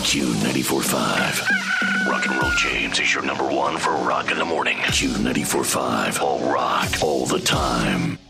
Q94.5. Rock and Roll James is your number one for rock in the morning. Q94.5. All rock, all the time.